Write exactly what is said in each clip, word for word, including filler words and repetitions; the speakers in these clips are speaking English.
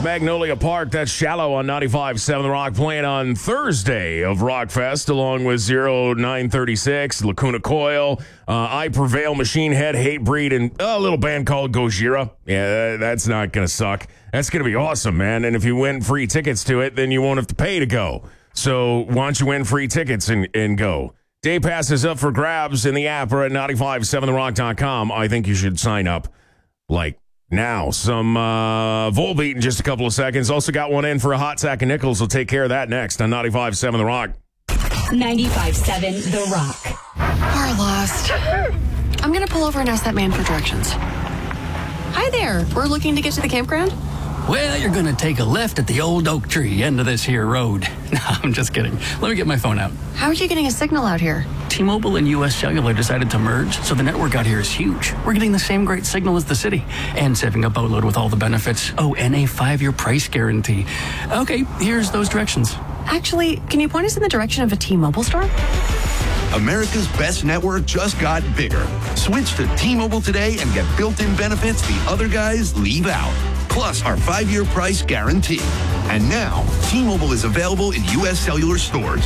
Magnolia Park. That's Shallow on ninety-five point seven The Rock, playing on Thursday of Rockfest, along with zero nine thirty-six, Lacuna Coil, uh, I Prevail, Machine Head, Hatebreed, and a little band called Gojira. Yeah, that's not going to suck. That's going to be awesome, man. And if you win free tickets to it, then you won't have to pay to go. So why don't you win free tickets and, and go? Day passes up for grabs in the app or at ninety-five point seven the rock dot com. I think you should sign up like now. Some uh, Volbeat in just a couple of seconds. Also got one in for a hot sack of nickels. We'll take care of that next on ninety-five point seven The Rock. ninety-five point seven The Rock. We're lost. I'm going to pull over and ask that man for directions. Hi there. We're looking to get to the campground. Well, you're going to take a left at the old oak tree end of this here road. No, I'm just kidding. Let me get my phone out. How are you getting a signal out here? T-Mobile and U S Cellular decided to merge, so the network out here is huge. We're getting the same great signal as the city, and saving a boatload with all the benefits. Oh, and a five-year price guarantee. Okay, here's those directions. Actually, can you point us in the direction of a T-Mobile store? America's best network just got bigger. Switch to T-Mobile today and get built-in benefits the other guys leave out. Plus our five-year price guarantee. And now, T-Mobile is available in U S Cellular stores.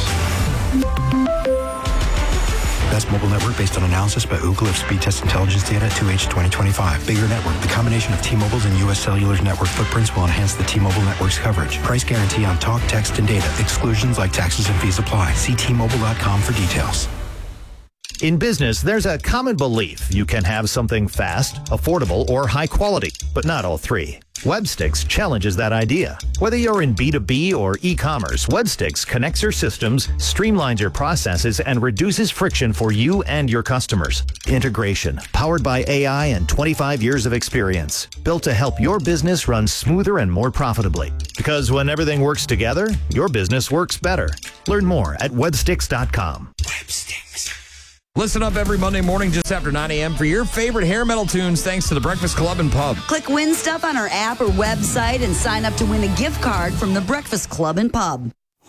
Best mobile network based on analysis by Ookla of speed test intelligence data two H twenty twenty-five. Bigger network. The combination of T-Mobile's and U S Cellular's network footprints will enhance the T-Mobile network's coverage. Price guarantee on talk, text, and data. Exclusions like taxes and fees apply. See T Mobile dot com for details. In business, there's a common belief you can have something fast, affordable, or high quality, but not all three. Webstix challenges that idea. Whether you're in B two B or e-commerce, Webstix connects your systems, streamlines your processes, and reduces friction for you and your customers. Integration, powered by A I and twenty-five years of experience, built to help your business run smoother and more profitably. Because when everything works together, your business works better. Learn more at webstix dot com. Webstix. Listen up every Monday morning just after nine a.m. for your favorite hair metal tunes thanks to the Breakfast Club and Pub. Click Win Stuff on our app or website and sign up to win a gift card from the Breakfast Club and Pub.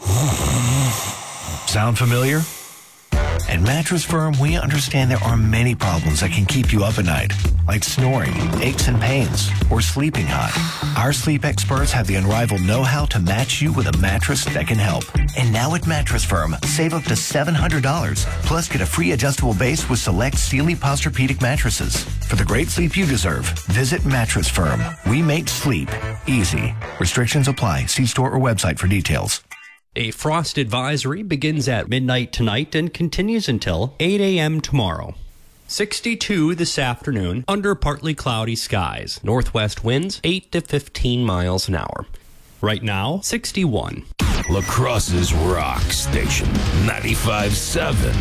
Sound familiar? At Mattress Firm, we understand there are many problems that can keep you up at night, like snoring, aches and pains, or sleeping hot. Our sleep experts have the unrivaled know-how to match you with a mattress that can help. And now at Mattress Firm, save up to seven hundred dollars, plus get a free adjustable base with select Sealy Posturepedic mattresses. For the great sleep you deserve, visit Mattress Firm. We make sleep easy. Restrictions apply. See store or website for details. A frost advisory begins at midnight tonight and continues until eight a.m. tomorrow. sixty-two this afternoon under partly cloudy skies. Northwest winds eight to fifteen miles an hour. Right now, sixty-one. La Crosse's Rock Station, ninety-five point seven